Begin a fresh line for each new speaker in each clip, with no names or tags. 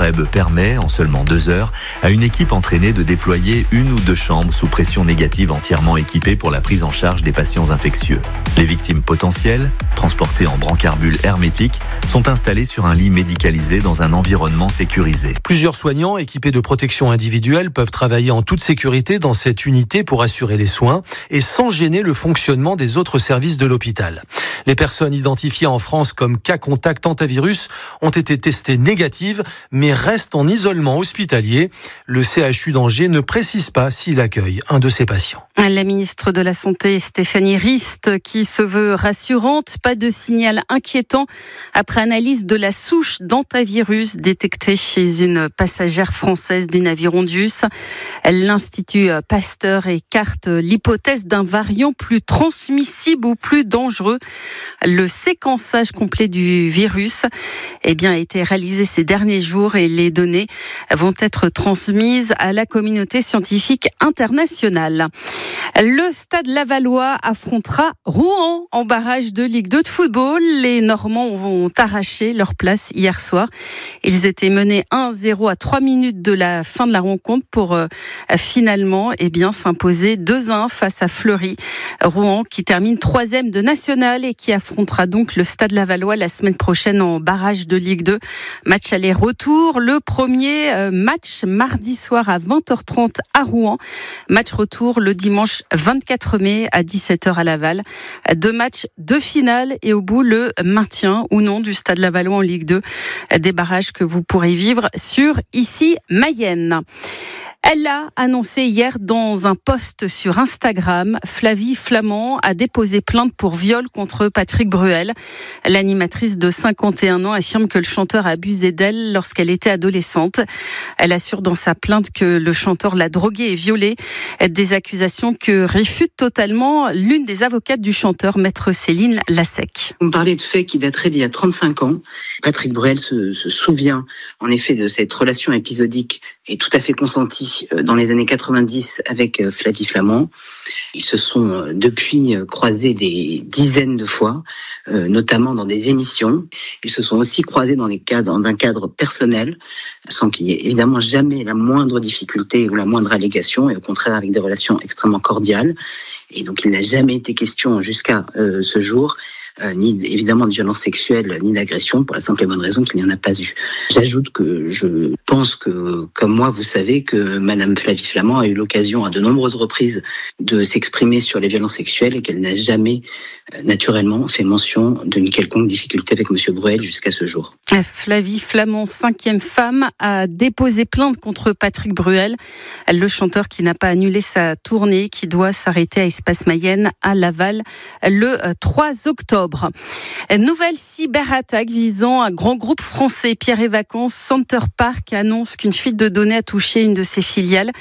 REB permet, en seulement 2 heures, à une équipe entraînée de déployer 1 ou 2 chambres sous pression négative entièrement équipées pour la prise en charge des patients infectieux. Les victimes potentielles, transportées en brancard-bulle hermétique, sont installées sur un lit médicalisé dans un environnement sécurisé.
Plusieurs soignants équipés de protection individuelle peuvent travailler en toute sécurité dans cette unité pour assurer les soins et sans gêner le fonctionnement des autres services de l'hôpital. Les personnes identifiées en France comme cas contact hantavirus ont été testées négatives mais restent en isolement hospitalier. Le CHU d'Angers ne précise pas s'il accueille un de ces patients.
La ministre de la Santé, Stéphanie Rist, qui se veut rassurante, pas de signal inquiétant après analyse de la souche d'hantavirus détectée chez une passagère française du navire Ondius. L'Institut Pasteur écarte l'hypothèse d'un variant plus transmissible ou plus dangereux. Le séquençage complet du virus a été réalisé ces derniers jours et les données vont être transmises à la communauté scientifique internationale. Le Stade Lavallois affrontera Rouen en barrage de Ligue 2 de football. Les Normands ont arraché leur place hier soir. Ils étaient menés 1-0 à 3 minutes de la fin de la rencontre pour finalement s'imposer 2-1 face à Fleury. Rouen qui termine 3e de national et qui affrontera donc le Stade Lavallois la semaine prochaine en barrage de Ligue 2. Match aller-retour. Le premier match mardi soir à 20h30 à Rouen. Match retour le dimanche 24 mai à 17h à Laval. 2 matchs, 2 finales et au bout le maintien ou non du Stade Lavallois en Ligue 2. Des barrages que vous pourrez vivre sur Ici Mayenne. Elle l'a annoncé hier dans un post sur Instagram. Flavie Flament a déposé plainte pour viol contre Patrick Bruel. L'animatrice de 51 ans affirme que le chanteur a abusé d'elle lorsqu'elle était adolescente. Elle assure dans sa plainte que le chanteur l'a droguée et violée. Des accusations que réfute totalement l'une des avocates du chanteur, maître Céline Lassec.
On parlait de faits qui dateraient d'il y a 35 ans. Patrick Bruel se souvient en effet de cette relation épisodique et tout à fait consentie dans les années 90 avec Flavie Flament. Ils se sont depuis croisés des dizaines de fois, notamment dans des émissions. Ils se sont aussi croisés dans un cadre personnel, sans qu'il y ait évidemment jamais la moindre difficulté ou la moindre allégation, et au contraire avec des relations extrêmement cordiales. Et donc il n'a jamais été question jusqu'à ce jour ni évidemment de violence sexuelle, ni d'agression, pour la simple et bonne raison qu'il n'y en a pas eu. J'ajoute que je pense que, comme moi, vous savez que Madame Flavie Flament a eu l'occasion à de nombreuses reprises de s'exprimer sur les violences sexuelles et qu'elle n'a jamais, naturellement, fait mention d'une quelconque difficulté avec Monsieur Bruel jusqu'à ce jour.
Flavie Flament, 5e femme, a déposé plainte contre Patrick Bruel, le chanteur qui n'a pas annulé sa tournée, qui doit s'arrêter à Espace Mayenne à Laval le 3 octobre. Nouvelle cyberattaque visant un grand groupe français, Pierre et Vacances. Center Park annonce qu'une fuite de données a touché une de ses filiales.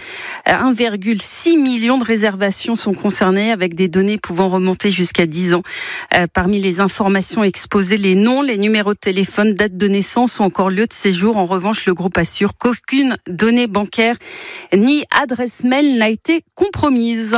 1,6 million de réservations sont concernées, avec des données pouvant remonter jusqu'à 10 ans. Parmi les informations exposées, les noms, les numéros de téléphone, date de naissance ou encore lieu de séjour. En revanche, le groupe assure qu'aucune donnée bancaire ni adresse mail n'a été compromise.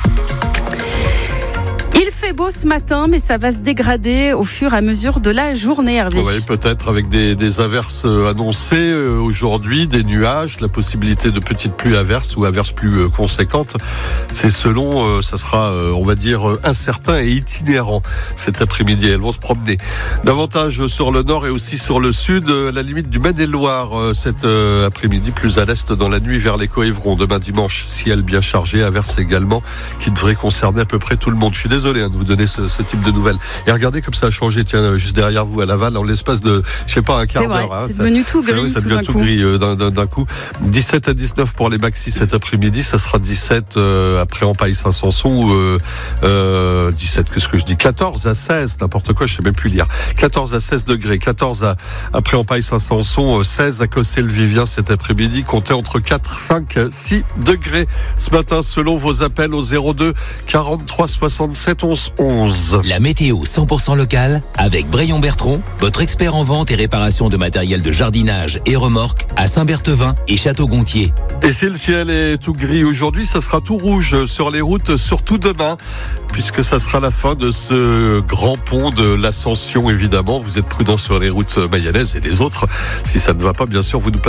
Il fait beau ce matin, mais ça va se dégrader au fur et à mesure de la journée, Hervé.
Oui, peut-être avec des averses annoncées aujourd'hui, des nuages, la possibilité de petites pluies averses ou averses plus conséquentes. C'est selon, ça sera, on va dire, incertain et itinérant cet après-midi. Elles vont se promener davantage sur le nord et aussi sur le sud, à la limite du Maine-et-Loire cet après-midi, plus à l'est dans la nuit vers les Coëvrons. Demain dimanche, ciel bien chargé, averses également qui devraient concerner à peu près tout le monde. Je suis désolé de vous donner ce type de nouvelles. Et regardez comme ça a changé, tiens, juste derrière vous à Laval, en l'espace de, je sais pas, un quart d'heure.
C'est devenu tout gris.
Ça devient tout gris d'un coup. 17 à 19 pour les maxis cet après-midi, ça sera 17 après Empaille-Saint-Sanson, 17, qu'est-ce que je dis, 14 à 16, n'importe quoi, je sais même plus lire. 14 à 16 degrés, 14 après Empaille-Saint-Sanson, 16 à Cossé-le-Vivien cet après-midi, comptez entre 4, 5, 6 degrés ce matin selon vos appels au 02 43 67 11 11.
La météo 100% locale avec Braillon Bertrand, votre expert en vente et réparation de matériel de jardinage et remorques à Saint-Berthevin et Château-Gontier.
Et si le ciel est tout gris aujourd'hui, ça sera tout rouge sur les routes, surtout demain, puisque ça sera la fin de ce grand pont de l'Ascension, évidemment. Vous êtes prudents sur les routes mayennaises et les autres. Si ça ne va pas, bien sûr, vous nous passez